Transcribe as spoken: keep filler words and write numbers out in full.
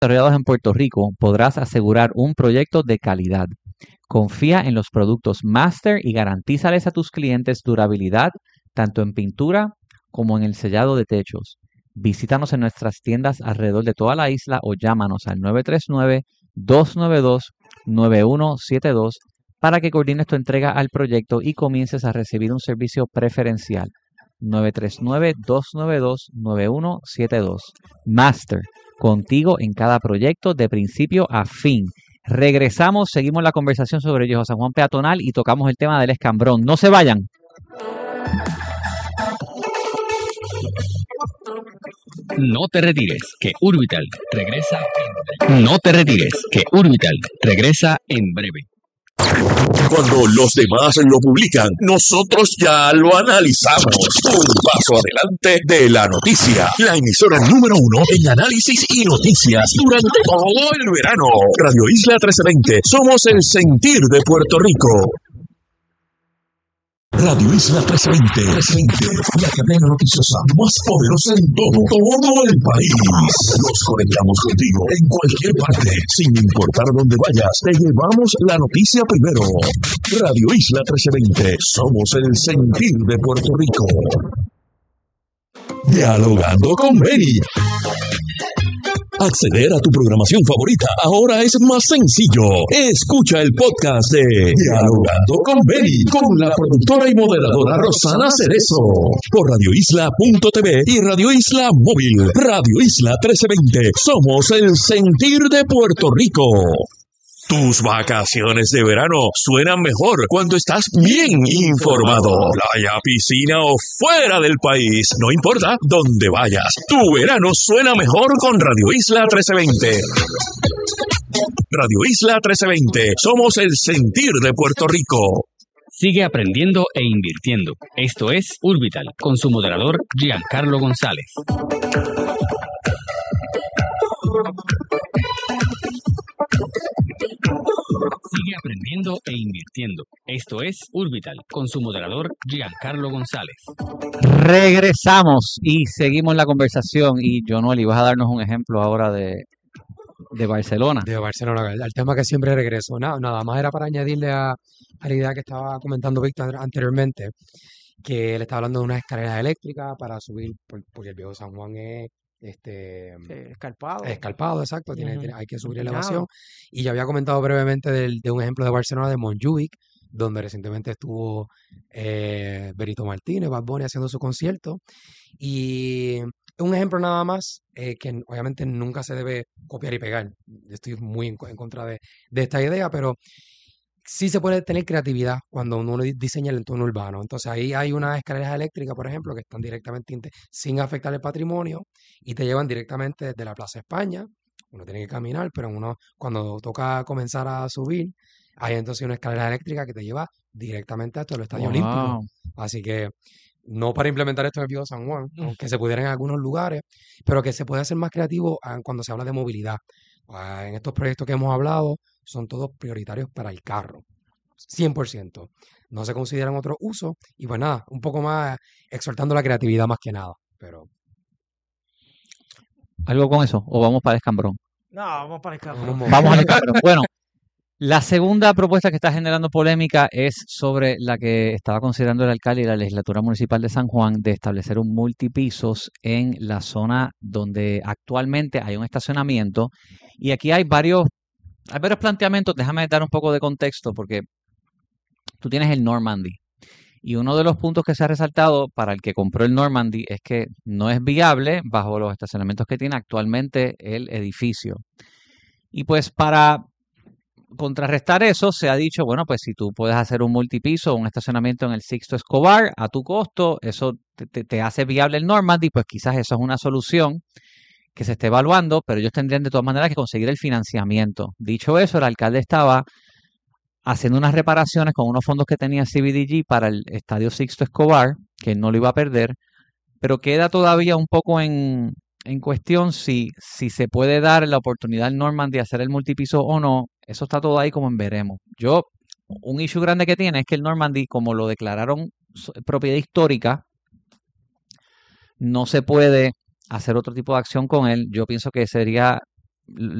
desarrollados en Puerto Rico, podrás asegurar un proyecto de calidad. Confía en los productos Master y garantízales a tus clientes durabilidad tanto en pintura como en el sellado de techos. Visítanos en nuestras tiendas alrededor de toda la isla o llámanos al nueve tres nueve, dos nueve dos, nueve uno siete dos para que coordines tu entrega al proyecto y comiences a recibir un servicio preferencial. nueve tres nueve, dos nueve dos, nueve uno siete dos. Master, contigo en cada proyecto de principio a fin. Regresamos, seguimos la conversación sobre Viejo San Juan peatonal y tocamos el tema del escambrón. No se vayan. No te retires, que Urbital regresa en breve. No te retires, que Urbital regresa en breve. Cuando los demás lo publican, nosotros ya lo analizamos. Un paso adelante de la noticia. La emisora número uno en análisis y noticias durante todo el verano. Radio Isla trece veinte. Somos el sentir de Puerto Rico. Radio Isla trece veinte, la cadena noticiosa más poderosa en todo, todo el país. Nos conectamos contigo en cualquier parte, sin importar dónde vayas. Te llevamos la noticia primero. Radio Isla trece veinte, somos el sentir de Puerto Rico. Dialogando con Benny. Acceder a tu programación favorita ahora es más sencillo. Escucha el podcast de Dialogando con Benny, con la productora y moderadora Rosana Cerezo, por radio isla punto t v y Radio Isla Móvil. Radio Isla trece veinte, somos el sentir de Puerto Rico. Tus vacaciones de verano suenan mejor cuando estás bien informado. Playa, piscina o fuera del país, no importa dónde vayas. Tu verano suena mejor con Radio Isla trece veinte. Radio Isla trece veinte, somos el sentir de Puerto Rico. Sigue aprendiendo e invirtiendo. Esto es Urbital, con su moderador Giancarlo González. Sigue aprendiendo e invirtiendo. Esto es Urbital, con su moderador Giancarlo González. Regresamos y seguimos la conversación. Y Jonoli, vas a darnos un ejemplo ahora de, de Barcelona. De Barcelona, al tema que siempre regreso. Nada, nada más era para añadirle a, a la idea que estaba comentando Víctor anteriormente, que él estaba hablando de unas escaleras eléctricas para subir, porque el Viejo San Juan es este Sí, escarpado. escarpado, exacto, tiene, Ujú. tiene- hay que subir Empinado. elevación. Y ya había comentado brevemente del- de un ejemplo de Barcelona, de Montjuic, donde recientemente estuvo eh, Benito Martínez, Bad Bunny, haciendo su concierto. Y un ejemplo nada más, eh, que n- obviamente nunca se debe copiar y pegar. Yo estoy muy en, co- en contra de, de esta idea, pero sí se puede tener creatividad cuando uno di- diseña el entorno urbano. Entonces ahí hay unas escaleras eléctricas, por ejemplo, que están directamente inte- sin afectar el patrimonio y te llevan directamente desde la Plaza España. Uno tiene que caminar, pero uno cuando toca comenzar a subir, hay entonces una escalera eléctrica que te lleva directamente hasta el Estadio Olímpico. Wow. Así que no para implementar esto en el Viejo San Juan, aunque se pudiera en algunos lugares, pero que se puede hacer más creativo ah, cuando se habla de movilidad. Ah, En estos proyectos que hemos hablado, son todos prioritarios para el carro, cien por ciento. No se consideran otros usos y pues nada, un poco más exhortando la creatividad más que nada. Pero ¿Algo con eso? ¿O vamos para el escambrón? No, vamos para el carro. vamos, Vamos al escambrón. Bueno, la segunda propuesta que está generando polémica es sobre la que estaba considerando el alcalde y la legislatura municipal de San Juan de establecer un multipisos en la zona donde actualmente hay un estacionamiento. Y aquí hay varios, hay varios planteamientos. Déjame dar un poco de contexto porque tú tienes el Normandy. Y uno de los puntos que se ha resaltado para el que compró el Normandy es que no es viable bajo los estacionamientos que tiene actualmente el edificio. Y pues para contrarrestar eso, se ha dicho, bueno, pues si tú puedes hacer un multipiso, un estacionamiento en el Sixto Escobar a tu costo, eso te, te- te hace viable el Normandy, pues quizás eso es una solución que se esté evaluando, pero ellos tendrían de todas maneras que conseguir el financiamiento. Dicho eso, el alcalde estaba haciendo unas reparaciones con unos fondos que tenía C B D G para el Estadio Sixto Escobar, que no lo iba a perder, pero queda todavía un poco en, en cuestión si, si se puede dar la oportunidad al Norman de hacer el multipiso o no. Eso está todo ahí como en veremos. Yo, un issue grande que tiene es que el Normandy, como lo declararon so- propiedad histórica, no se puede hacer otro tipo de acción con él. Yo pienso que sería l-